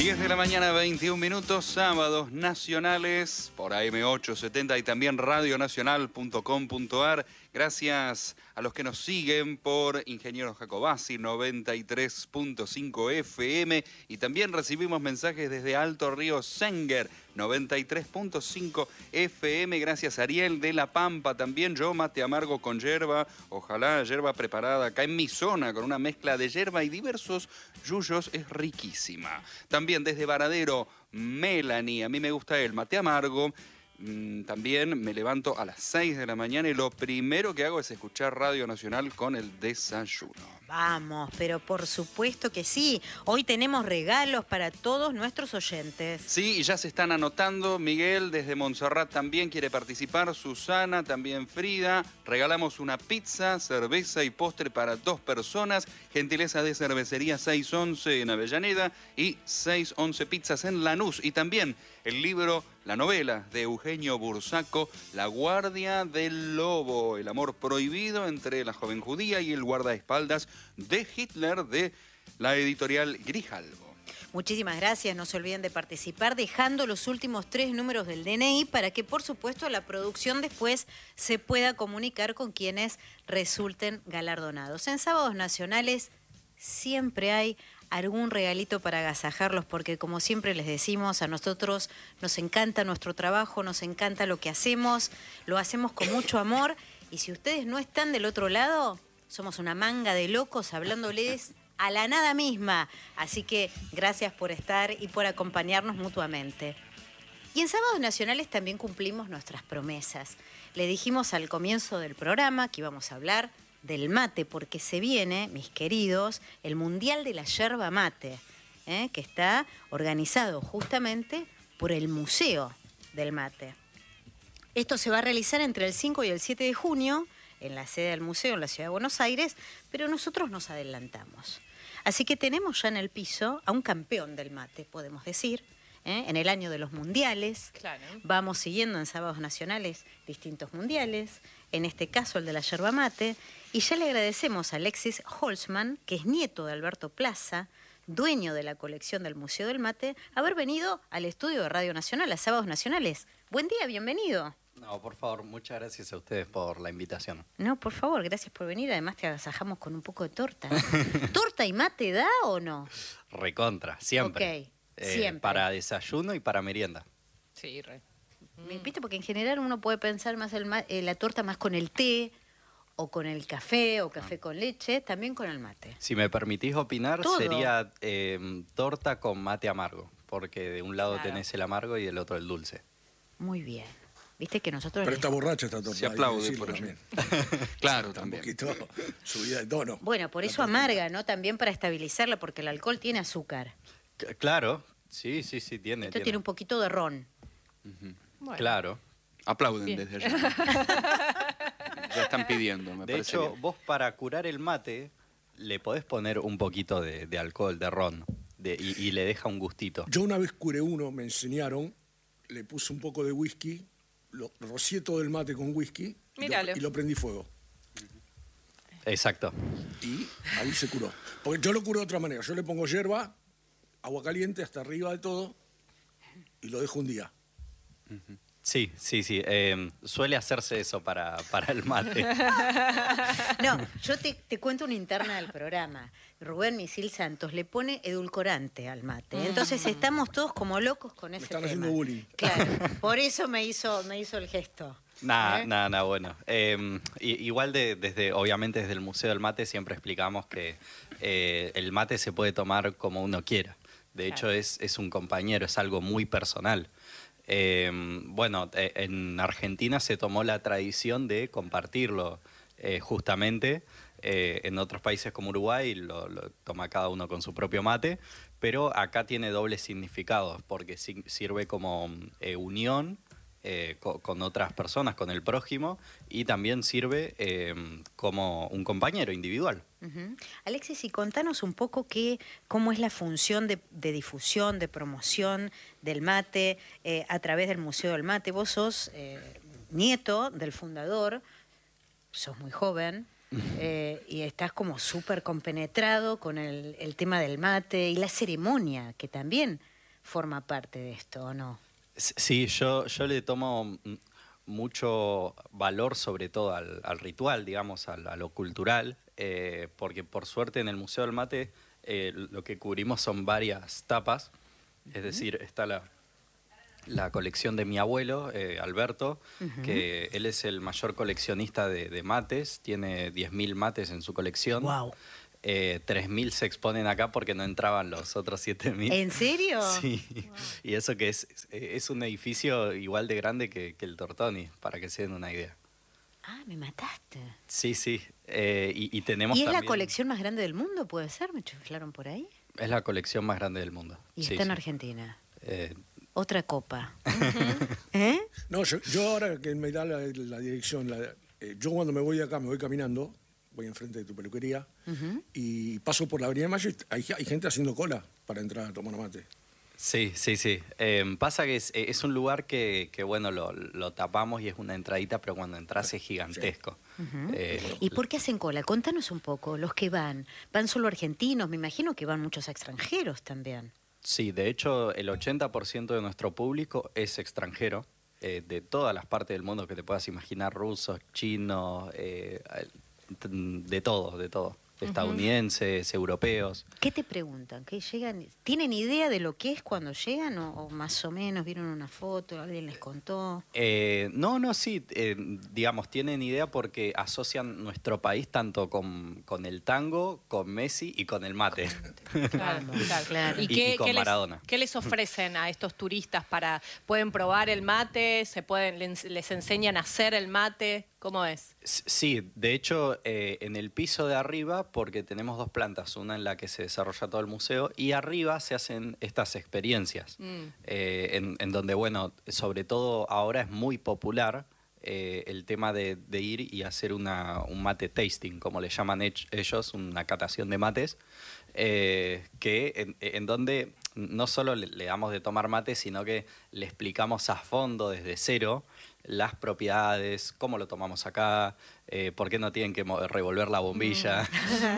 10 de la mañana, 21 minutos, sábados nacionales por AM870 y también radionacional.com.ar. Gracias a los que nos siguen por Ingeniero Jacobasi 93.5 FM y también recibimos mensajes desde Alto Río Senguer 93.5 FM. Gracias a Ariel de La Pampa también. Yo mate amargo con yerba, ojalá yerba preparada acá en mi zona con una mezcla de yerba y diversos yuyos, es riquísima. También desde Varadero, Melanie, a mí me gusta el mate amargo. También me levanto a las 6 de la mañana y lo primero que hago es escuchar Radio Nacional con el desayuno. Vamos, pero por supuesto que sí. Hoy tenemos regalos para todos nuestros oyentes. Sí, y ya se están anotando. Miguel desde Montserrat también quiere participar. Susana, también Frida. Regalamos una pizza, cerveza y postre para 2 personas. Gentileza de Cervecería 611 en Avellaneda y 611 Pizzas en Lanús. Y también el libro, la novela de Eugenio Bursaco, La Guardia del Lobo, el amor prohibido entre la joven judía y el guardaespaldas de Hitler, de la editorial Grijalbo. Muchísimas gracias, no se olviden de participar dejando los últimos 3 números del DNI para que por supuesto la producción después se pueda comunicar con quienes resulten galardonados. En Sábados Nacionales siempre hay algún regalito para agasajarlos porque como siempre les decimos, a nosotros nos encanta nuestro trabajo, nos encanta lo que hacemos, lo hacemos con mucho amor y si ustedes no están del otro lado, somos una manga de locos hablándoles a la nada misma. Así que gracias por estar y por acompañarnos mutuamente. Y en Sábados Nacionales también cumplimos nuestras promesas. Le dijimos al comienzo del programa que íbamos a hablar del mate, porque se viene, mis queridos, el Mundial de la Yerba Mate, que está organizado justamente por el Museo del Mate. Esto se va a realizar entre el 5 y el 7 de junio, en la sede del museo en la ciudad de Buenos Aires, pero nosotros nos adelantamos. Así que tenemos ya en el piso a un campeón del mate, podemos decir, en el año de los mundiales. Claro. Vamos siguiendo en Sábados Nacionales distintos mundiales, en este caso el de la yerba mate, y ya le agradecemos a Alexis Holzman, que es nieto de Alberto Plaza, dueño de la colección del Museo del Mate, haber venido al estudio de Radio Nacional, a Sábados Nacionales. Buen día, bienvenido. No, por favor, muchas gracias a ustedes por la invitación. No, por favor, gracias por venir. Además te agasajamos con un poco de torta. ¿Torta y mate da o no? Recontra, siempre. Ok, siempre. Para desayuno y para merienda. Sí, re. ¿Viste? Porque en general uno puede pensar más la torta más con el té, o con el café, o café con leche, también con el mate. Si me permitís opinar, Todo. sería torta con mate amargo, porque de un lado Claro. tenés el amargo y del otro el dulce. Muy bien. Viste que nosotros... Pero está borracha esta torta. Se hay que aplaude decirlo por ello. también. Claro, Está un también. poquito subida de tono. Bueno, por eso amarga, ¿no? También para estabilizarla, porque el alcohol tiene azúcar. Claro, sí, tiene. Esto tiene un poquito de ron. Bueno. Claro. Aplauden Bien. desde allá. Ya están pidiendo, me De parece hecho, bien. vos para curar el mate le podés poner un poquito de alcohol, de ron, y le deja un gustito. Yo una vez curé uno, me enseñaron, le puse un poco de whisky, lo rocié todo el mate con whisky Míralo. y lo prendí fuego. Exacto. Y ahí se curó. Porque yo lo curo de otra manera. Yo le pongo yerba, agua caliente hasta arriba de todo y lo dejo un día. Sí. Suele hacerse eso para el mate. No, yo te cuento una interna del programa. Rubén Misil Santos le pone edulcorante al mate. Entonces estamos todos como locos con ese están tema. haciendo bullying. Claro, por eso me hizo el gesto. Nada, bueno. Igual obviamente desde el Museo del Mate siempre explicamos que el mate se puede tomar como uno quiera. De hecho, es un compañero, es algo muy personal. En Argentina se tomó la tradición de compartirlo justamente. En otros países como Uruguay lo toma cada uno con su propio mate, pero acá tiene doble significado porque sirve como unión con otras personas, con el prójimo, y también sirve como un compañero individual. Alexis, y contanos un poco cómo es la función de difusión, de promoción del mate a través del Museo del Mate. Vos sos nieto del fundador, sos muy joven y estás como súper compenetrado con el tema del mate y la ceremonia, que también forma parte de esto, ¿o no? Sí, yo le tomo mucho valor sobre todo al ritual, digamos, a lo cultural, porque por suerte en el Museo del Mate lo que cubrimos son varias tapas, es decir, está la colección de mi abuelo, Alberto, que él es el mayor coleccionista de mates, tiene 10.000 mates en su colección. ¡Wow! 3.000 se exponen acá porque no entraban los otros 7.000. ¿En serio? Sí, wow. Y eso que es un edificio igual de grande que el Tortoni, para que se den una idea. Ah, me mataste. Sí, sí, y tenemos ¿Y es también... la colección más grande del mundo, puede ser? ¿Me chiflaron por ahí? Es la colección más grande del mundo. Y sí, está en sí. Argentina. Eh, Otra copa. ¿Eh? No, yo ahora que me da la dirección, yo cuando me voy de acá, me voy caminando, voy enfrente de tu peluquería, y paso por la Avenida de Mayo y hay gente haciendo cola para entrar a tomar mate. Sí, sí, sí. Pasa que es un lugar que bueno, lo tapamos y es una entradita, pero cuando entras es gigantesco. ¿Y por qué hacen cola? Contanos un poco, los que van. ¿Van solo argentinos? Me imagino que van muchos extranjeros también. Sí, de hecho el 80% de nuestro público es extranjero, de todas las partes del mundo que te puedas imaginar, rusos, chinos, de todo. Estadounidenses, europeos. ¿Qué te preguntan? ¿Qué llegan? ¿Tienen idea de lo que es cuando llegan o más o menos vieron una foto, alguien les contó? No, sí, digamos, tienen idea porque asocian nuestro país tanto con el tango, con Messi y con el mate. Claro. Claro. Y con Maradona. ¿Qué les ofrecen a estos turistas pueden probar el mate, les enseñan a hacer el mate? ¿Cómo es? Sí, de hecho, en el piso de arriba, porque tenemos 2 plantas, una en la que se desarrolla todo el museo, y arriba se hacen estas experiencias, en donde, bueno, sobre todo ahora es muy popular el tema de ir y hacer un mate tasting, como le llaman ellos, una catación de mates, que en donde no solo le damos de tomar mate, sino que le explicamos a fondo desde cero las propiedades, cómo lo tomamos acá, por qué no tienen que revolver la bombilla,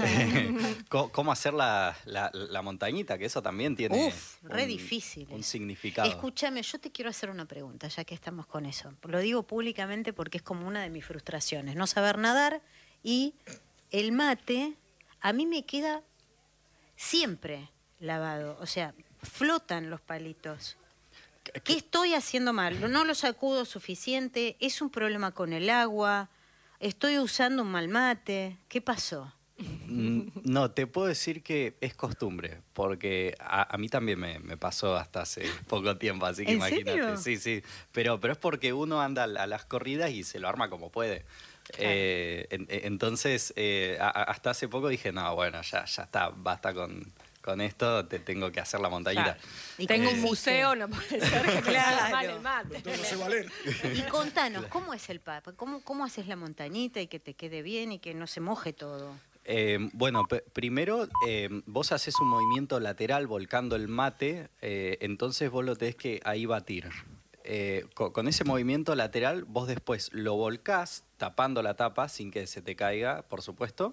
cómo hacer la montañita, que eso también tiene re difícil un eso. significado. Escúchame, yo te quiero hacer una pregunta, ya que estamos con eso. Lo digo públicamente porque es como una de mis frustraciones, no saber nadar y el mate a mí me queda siempre lavado, o sea, flotan los palitos. ¿Qué estoy haciendo mal? ¿No lo sacudo suficiente? ¿Es un problema con el agua? ¿Estoy usando un mal mate? ¿Qué pasó? No, te puedo decir que es costumbre, porque a mí también me pasó hasta hace poco tiempo, así que ¿En imagínate. serio? Sí, pero es porque uno anda a las corridas y se lo arma como puede. Claro. Entonces, hasta hace poco dije, no, bueno, ya está, basta con esto, te tengo que hacer la montañita. Claro. ¿Y Tengo cómo un hiciste? museo, no puede ser que me salga mal el mate. Entonces no sé valer. Y contanos, ¿cómo es el papa? ¿Cómo haces la montañita y que te quede bien y que no se moje todo? Bueno, primero vos haces un movimiento lateral volcando el mate, entonces vos lo tenés que ahí batir. Con ese movimiento lateral vos después lo volcás tapando la tapa sin que se te caiga, por supuesto,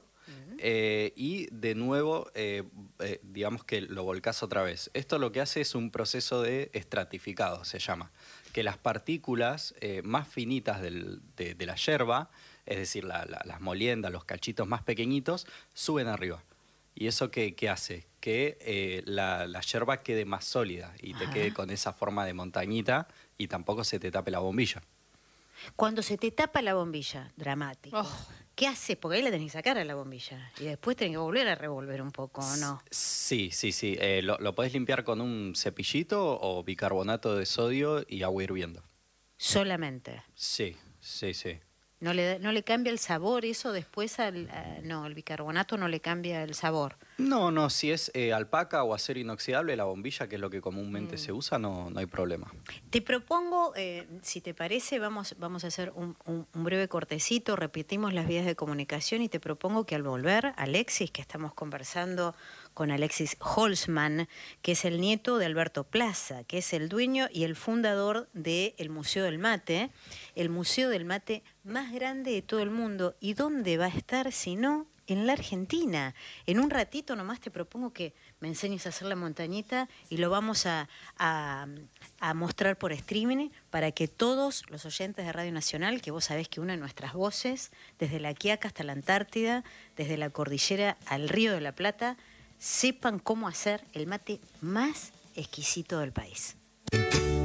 y de nuevo digamos que lo volcás otra vez. Esto lo que hace es un proceso de estratificado, se llama, que las partículas más finitas de la yerba, es decir, las moliendas, los cachitos más pequeñitos, suben arriba. ¿Y eso qué hace? Que la yerba quede más sólida y te quede con esa forma de montañita y tampoco se te tape la bombilla. Cuando se te tapa la bombilla, dramático. Oh. ¿Qué haces? Porque ahí la tenés que sacar a la bombilla. Y después tenés que volver a revolver un poco, ¿o no? Sí. Lo podés limpiar con un cepillito o bicarbonato de sodio y agua hirviendo. Solamente. Sí. ¿No le cambia el sabor eso después no, el bicarbonato no le cambia el sabor? No, si es alpaca o acero inoxidable, la bombilla, que es lo que comúnmente se usa, no hay problema. Te propongo, si te parece, vamos a hacer un breve cortecito, repetimos las vías de comunicación y te propongo que al volver, Alexis, que estamos conversando con Alexis Holzman, que es el nieto de Alberto Plaza, que es el dueño y el fundador del Museo del Mate, el Museo del Mate más grande de todo el mundo. ¿Y dónde va a estar si no en la Argentina? En un ratito nomás te propongo que me enseñes a hacer la montañita y lo vamos a mostrar por streaming para que todos los oyentes de Radio Nacional, que vos sabés que una de nuestras voces, desde la Quiaca hasta la Antártida, desde la cordillera al Río de la Plata, sepan cómo hacer el mate más exquisito del país.